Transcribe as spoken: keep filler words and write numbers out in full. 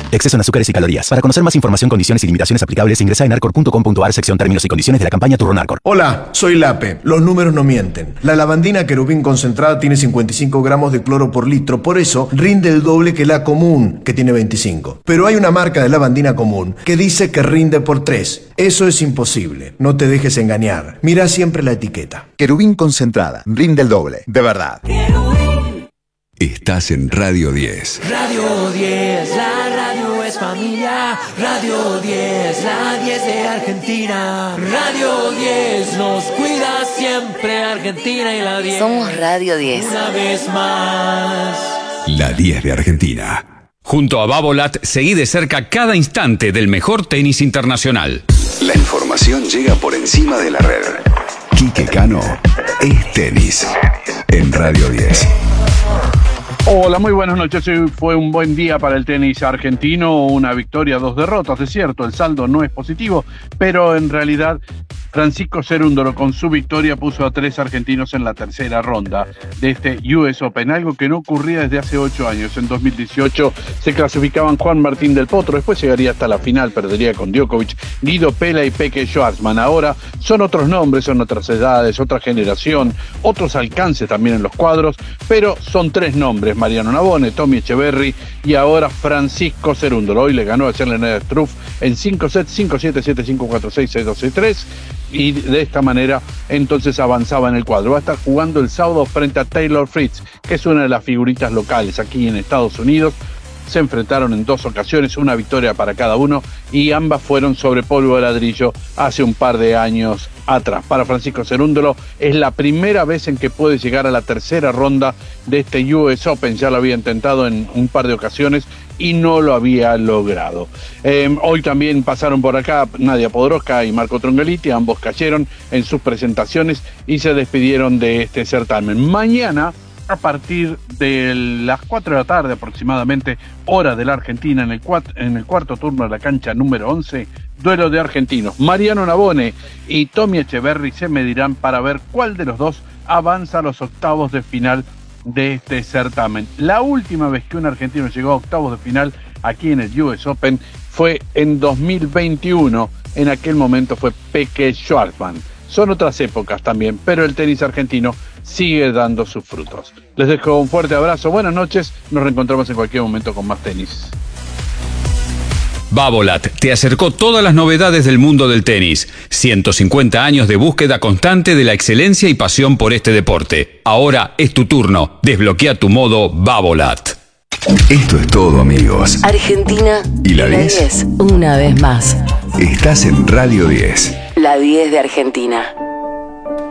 Exceso en azúcares y calorías. Para conocer más información, condiciones y limitaciones aplicables, ingresa en arcor punto com punto ar, sección términos y condiciones de la campaña Turrón Arcor. Hola, soy Lape. Los números no mienten. La lavandina querubín concentrada tiene cincuenta y cinco gramos de cloro por litro, por eso rinde el doble que la común, que tiene veinticinco. Pero hay una marca de lavandina común que dice que rinde por tres. Eso es imposible. No te dejes engañar. Mira siempre la etiqueta. Querubín concentrada. Rinde el doble. De verdad. Estás en Radio diez. Radio diez, la radio es familia. Radio diez, la diez de Argentina. Radio diez nos cuida siempre Argentina y la diez. Somos Radio diez. Una vez más. La diez de Argentina. Junto a Babolat, seguí de cerca cada instante del mejor tenis internacional. La información llega por encima de la red. Quique Cano es tenis en Radio diez. Hola, muy buenas noches. Hoy fue un buen día para el tenis argentino, una victoria, dos derrotas, es cierto, el saldo no es positivo, pero en realidad Francisco Cerúndolo con su victoria puso a tres argentinos en la tercera ronda de este U S Open, algo que no ocurría desde hace ocho años. En dos mil dieciocho se clasificaban Juan Martín del Potro, después llegaría hasta la final, perdería con Djokovic, Guido Pella y Peke Schwartzman. Ahora son otros nombres, son otras edades, otra generación, otros alcances también en los cuadros, pero son tres nombres: Mariano Navone, Tommy Echeverry y ahora Francisco Cerúndolo. Hoy le ganó a Charles Struff en cinco sets, cinco siete, siete cinco, cuatro seis, seis dos, seis tres, y de esta manera entonces avanzaba en el cuadro. Va a estar jugando el sábado frente a Taylor Fritz, que es una de las figuritas locales aquí en Estados Unidos. Se enfrentaron en dos ocasiones, una victoria para cada uno, y ambas fueron sobre polvo de ladrillo hace un par de años atrás. Para Francisco Cerúndolo es la primera vez en que puede llegar a la tercera ronda de este U S Open. Ya lo había intentado en un par de ocasiones y no lo había logrado. Eh, hoy también pasaron por acá Nadia Podoroska y Marco Trongeliti, ambos cayeron en sus presentaciones y se despidieron de este certamen. Mañana, a partir de las cuatro de la tarde aproximadamente, hora de la Argentina, en el, cuat- en el cuarto turno de la cancha número once, duelo de argentinos. Mariano Navone y Tommy Echeverry se medirán para ver cuál de los dos avanza a los octavos de final de este certamen. La última vez que un argentino llegó a octavos de final aquí en el U S Open fue en dos mil veintiuno. En aquel momento fue Peke Schwartzman. Son otras épocas también, pero el tenis argentino sigue dando sus frutos. Les dejo un fuerte abrazo, buenas noches, nos reencontramos en cualquier momento con más tenis. Babolat te acercó todas las novedades del mundo del tenis. ciento cincuenta años de búsqueda constante de la excelencia y pasión por este deporte. Ahora es tu turno. Desbloquea tu modo Babolat. Esto es todo, amigos. Argentina ¿Y la diez? Una vez más. Estás en Radio diez. La diez de Argentina.